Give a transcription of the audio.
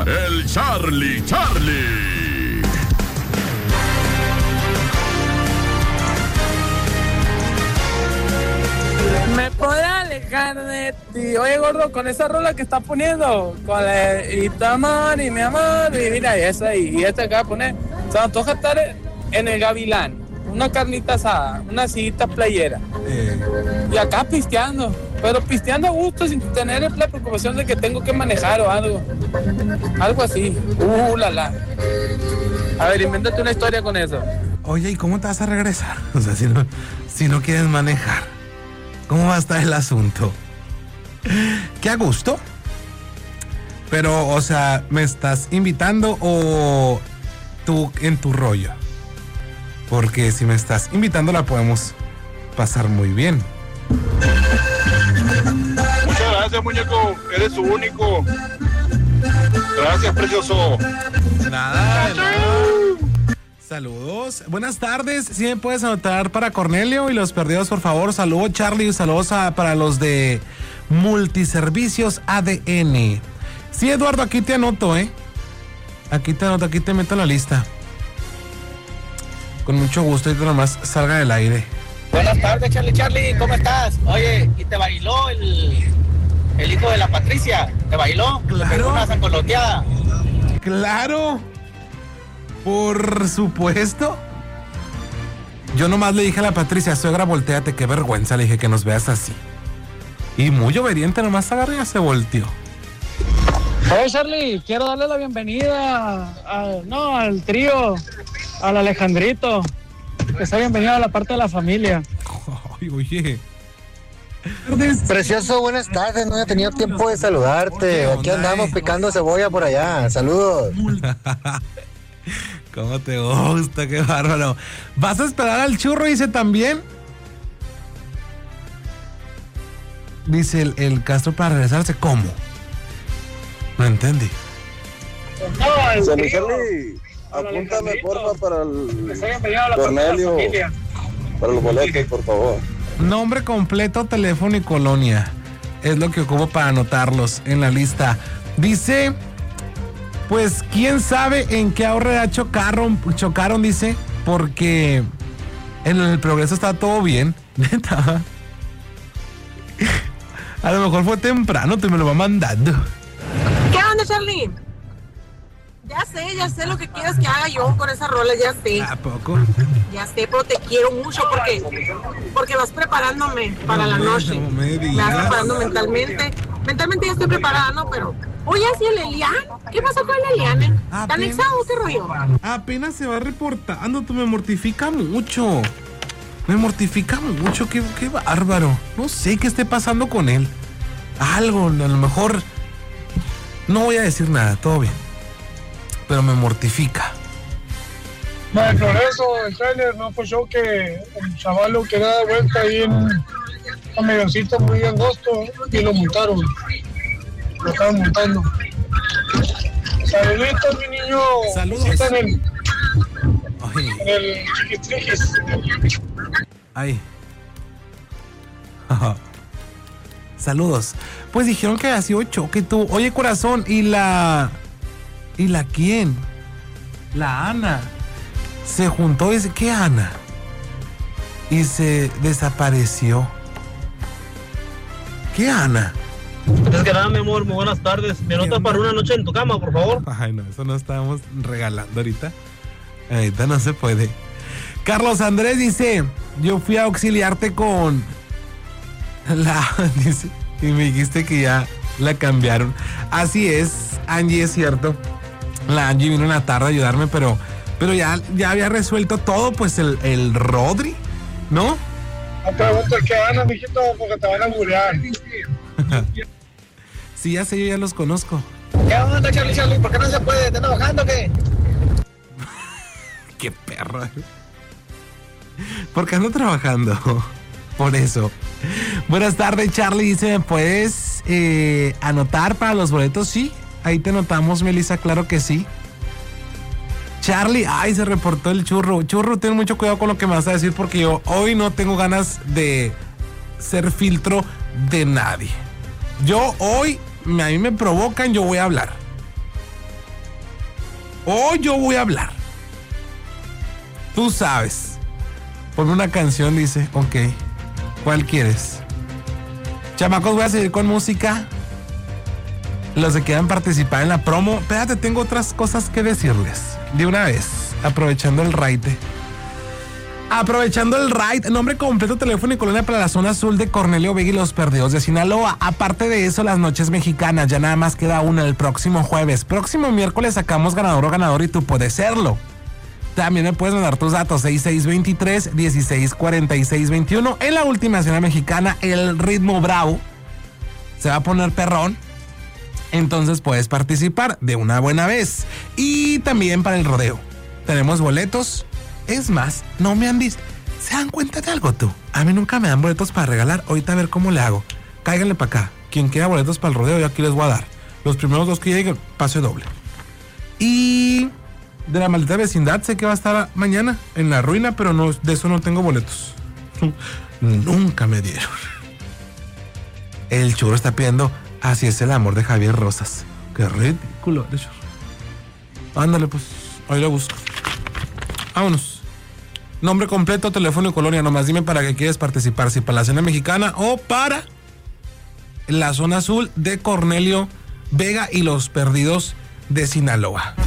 el Charlie. ¿Me podrás alejar de ti? Oye, gordo, con esa rola que estás poniendo, con el y tu amor y mi amor, y mira, y esa y esta que vas a poner, se me antoja estar en el Gavilán, una carnita asada, una sillita playera, y acá pisteando, pero pisteando a gusto sin tener la preocupación de que tengo que manejar o algo así, la. A ver, invéntate una historia con eso. Oye, ¿y cómo te vas a regresar? O sea, si no quieres manejar, ¿cómo va a estar el asunto? Qué a gusto. Pero, o sea, ¿me estás invitando o tú en tu rollo? Porque si me estás invitando la podemos pasar muy bien. Muchas gracias, muñeco. Eres su único. Gracias, precioso. Nada. Saludos. Buenas tardes. Si me puedes anotar para Cornelio y los perdidos, por favor. Saludos, Charlie. Saludos para los de Multiservicios ADN. Sí, Eduardo, aquí te anoto, Aquí te meto en la lista. Con mucho gusto, y nomás salga del aire. Buenas tardes, Charlie. ¿Cómo estás? Oye, ¿y te bailó el hijo de la Patricia? ¿Te bailó? Claro. Una sangoloteada. Claro. Por supuesto. Yo nomás le dije a la Patricia, suegra, volteate, qué vergüenza, le dije que nos veas así. Y muy obediente, nomás agarró y ya se volteó. Oye, Charlie, quiero darle la bienvenida al trío, al Alejandrito, que sea bienvenido a la parte de la familia. Ay, oye. Precioso, buenas tardes, no he tenido tiempo de saludarte. Aquí andamos picando cebolla por allá. Saludos. ¿Cómo te gusta? Qué bárbaro. ¿Vas a esperar al churro? Dice también. Dice el Castro para regresarse. ¿Cómo? No entendí. Charlie, apúntame, porfa, para el Cornelio. Para los boletos, por favor. Nombre completo, teléfono y colonia. Es lo que ocupo para anotarlos en la lista. Dice, pues, ¿quién sabe en qué ahorrera chocaron, dice? Porque en el Progreso está todo bien. Neta. A lo mejor fue temprano, te me lo va mandando. ¿Qué onda, Charlie? Ya sé lo que quieres que haga yo con esa rola, ya sé. ¿A poco? Ya sé, pero te quiero mucho porque vas preparándome para la noche. No me digas. Me vas preparando mentalmente. Mentalmente ya estoy preparada, ¿no? Pero, oye, ¿así el Elian? ¿Qué pasó con el Elian? ¿Está anexado qué rollo? Apenas se va reportando, tú me mortifica mucho. Qué bárbaro. No sé qué esté pasando con él. Algo, a lo mejor. No voy a decir nada, todo bien. Pero me mortifica. El Progreso, el trailer, no fue show que el chavalo quería dar vuelta ahí en un camioncito muy angosto y lo montaron. Lo estaban montando. Saluditos, mi niño. Saludos. Está en Ay. el Chiquitriquis. Ay. Saludos. Pues dijeron que ha sido choque tú. Oye, corazón, ¿y la quién? La Ana. Se juntó y dice, ¿qué Ana? Y se desapareció. ¿Qué Ana? Es que nada, mi amor, muy buenas tardes. ¿Me anotas para una noche en tu cama, por favor? Ay, no, eso no estábamos regalando ahorita. Ahorita no se puede. Carlos Andrés dice, yo fui a auxiliarte con dice, y me dijiste que ya la cambiaron. Así es, Angie, es cierto. La Angie vino en la tarde a ayudarme, pero ya había resuelto todo, pues el Rodri, ¿no? No preguntes qué ganas, mijito, porque te van a burear. Sí, ya sé, yo ya los conozco. ¿Qué onda, Charlie? ¿Por qué no se puede? ¿Estás trabajando o qué? Qué perro. Porque ando trabajando. Por eso. Buenas tardes, Charlie. Dice, ¿me puedes anotar para los boletos? Sí, ahí te anotamos, Melissa, claro que sí. Charlie, ay, se reportó el churro. Churro, ten mucho cuidado con lo que me vas a decir porque yo hoy no tengo ganas de ser filtro de nadie. Yo hoy, a mí me provocan, yo voy a hablar. o yo voy a hablar. Tú sabes. Ponme una canción, dice. Ok. ¿Cuál quieres? Chamacos, voy a seguir con música. Los que quieran participar en la promo. Espérate, tengo otras cosas que decirles. De una vez, aprovechando el raite. Aprovechando el ride, nombre completo, teléfono y colonia para la zona azul de Cornelio Vega y Los Perdidos de Sinaloa. Aparte de eso, las noches mexicanas, ya nada más queda una el próximo jueves. Próximo miércoles sacamos ganador o ganador y tú puedes serlo. También me puedes mandar tus datos 6623-164621. En la última cena mexicana, el ritmo bravo se va a poner perrón. Entonces puedes participar de una buena vez. Y también para el rodeo. Tenemos boletos. Es más, no me han visto. ¿Se dan cuenta de algo tú? A mí nunca me dan boletos para regalar. Ahorita a ver cómo le hago. Cáiganle para acá. Quien quiera boletos para el rodeo, yo aquí les voy a dar. Los primeros 2 que lleguen, pase doble. Y de la maldita vecindad, sé que va a estar mañana en la ruina, pero no, de eso no tengo boletos. Nunca me dieron. El churro está pidiendo Así es el amor de Javier Rosas. Qué ridículo. Ándale, pues, ahí lo busco. Vámonos. Nombre completo, teléfono y colonia. Nomás dime para qué quieres participar. Si para la cena mexicana o para la zona azul de Cornelio Vega y Los Perdidos de Sinaloa.